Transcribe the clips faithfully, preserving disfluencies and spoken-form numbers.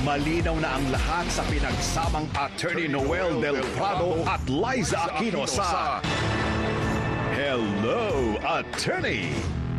Malinaw na ang lahat sa pinagsamang Attorney Noel Del Prado at Liza Aquino sa Hello, Attorney!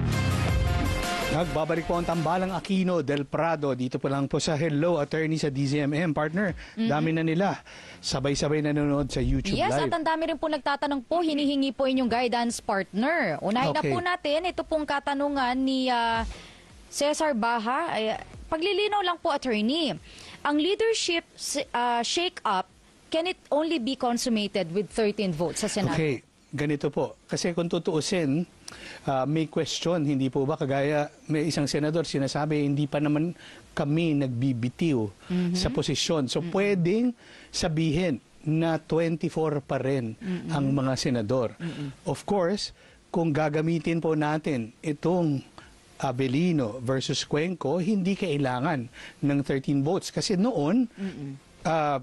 Nagbabalik po ang tambalang Aquino Del Prado. Dito po lang po sa Hello Attorney sa D Z M M. Partner, mm-hmm. dami na nila. Sabay-sabay nanonood sa YouTube yes, Live. Yes, at ang dami rin po nagtatanong po, hinihingi po inyong guidance partner. Unahin okay. na po natin, ito pong katanungan ni uh, Cesar Baha. Ay, paglilinaw lang po, Attorney. Ang leadership uh, shake-up, can it only be consummated with thirteen votes sa Senado? Okay, ganito po. Kasi kung tutuusin, Uh, may question, hindi po ba? Kagaya may isang senador sinasabi, hindi pa naman kami nagbibitiw mm-hmm. sa posisyon. So mm-hmm. pwedeng sabihin na twenty-four pa rin mm-hmm. ang mga senador. Mm-hmm. Of course, kung gagamitin po natin itong Avellino versus Cuenco, hindi kailangan ng thirteen votes. Kasi noon, mm-hmm. uh,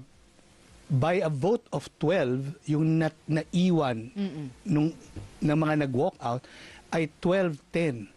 by a vote of twelve, yung na, naiwan mm-mm. nung, ng mga nag-walk out ay twelve ten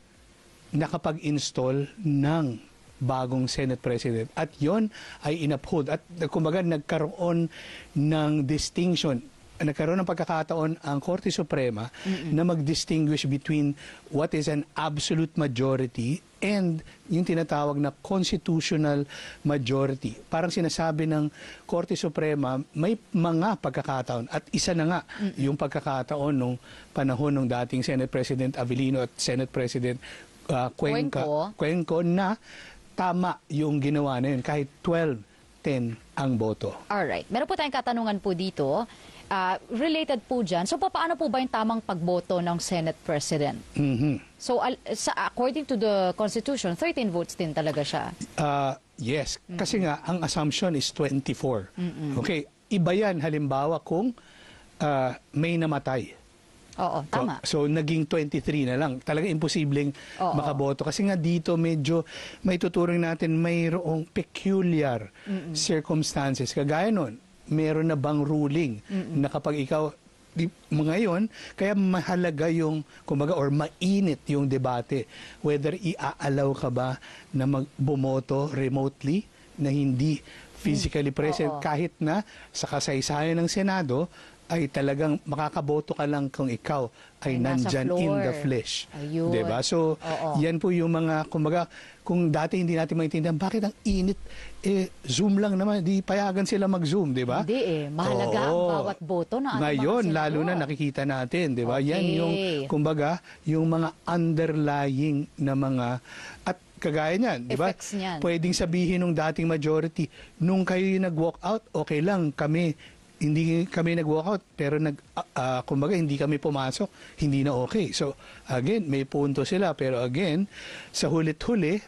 nakapag-install ng bagong Senate President. At yon ay inuphold. At kumbaga nagkaroon ng distinction, nagkaroon ng pagkakataon ang Korte Suprema mm-mm. na mag-distinguish between what is an absolute majority and yung tinatawag na constitutional majority. Parang sinasabi ng Korte Suprema, may mga pagkakataon at isa na nga mm-mm. yung pagkakataon nung panahon ng dating Senate President Avellino at Senate President uh, Cuenca, Cuenco. Cuenco na tama yung ginawa na yun kahit twelve ten ang boto. Alright. Meron po tayong katanungan po dito. Uh, related po dyan. So, paano po ba yung tamang pagboto ng Senate President? Mm-hmm. So, al- sa, according to the Constitution, thirteen votes din talaga siya. Uh, yes. Mm-hmm. Kasi nga, ang assumption is twenty-four. Mm-hmm. Okay. Iba yan, halimbawa, kung uh, may namatay. Oo, tama. So, so, naging twenty-three na lang. Talaga imposibleng Oo. makaboto. Kasi nga dito, medyo may tuturing natin mayroong peculiar mm-hmm. circumstances. Kagaya nun, meron na bang ruling mm-mm. na kapag ikaw di, ngayon, kaya mahalaga yung kumbaga or mainit yung debate whether i-allow ka ba na magbumoto remotely na hindi physically present mm. kahit na sa kasaysayan ng Senado ay talagang makakaboto ka lang kung ikaw ay, ay nandyan in the flesh. Ayun. Diba? So, Oo. yan po yung mga, kumbaga, kung dati hindi natin maintindihan, bakit ang init? Eh, Zoom lang naman, di payagan sila mag-Zoom, di ba? Hindi eh, mahalaga Oo. ang bawat boto na ating Ngayon, mga lalo na nakikita natin, di ba? Okay. Yan yung, kumbaga, yung mga underlying na mga, at kagaya niyan, di ba? Pwedeng sabihin ng dating majority, nung kayo nag-walk out, okay lang, kami, hindi kami nag-walkout pero nag uh, uh, kumbaga hindi kami pumasok, hindi na okay. So again, may punto sila pero again, sa hulit-huli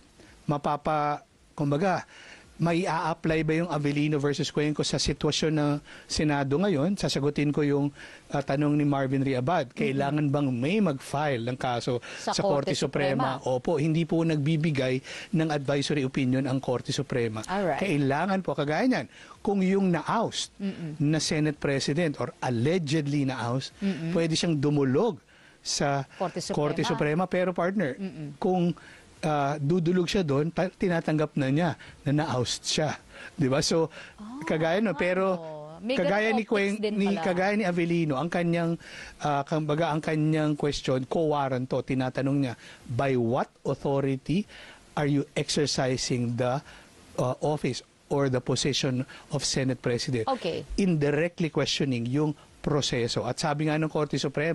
mapapa kumbaga may a-apply ba yung Avellino versus Cuenco sa sitwasyon ng Senado ngayon? Sasagutin ko yung uh, tanong ni Marvin Riabad. Kailangan bang may mag-file ng kaso sa, sa Korte Suprema? Suprema? Opo, hindi po nagbibigay ng advisory opinion ang Korte Suprema. Alright. Kailangan po, kagaya niyan, kung yung na-oust Mm-mm. na Senate President or allegedly na-oust, Mm-mm. pwede siyang dumulog sa Korte Suprema. Korte Suprema. Pero partner, Mm-mm. kung Uh, dudulog siya doon, tinatanggap na niya na na-oust siya. 'Di ba? So, oh, kagaya no, pero May kagaya ni, Queng, ni kagaya ni Avellino, ang kanyang uh, kumbaga ang kanyang question, co-warrant to, tinatanong niya, by what authority are you exercising the uh, office or the position of Senate President? Okay. Indirectly questioning yung proseso. At sabi nga ng Korte Suprema,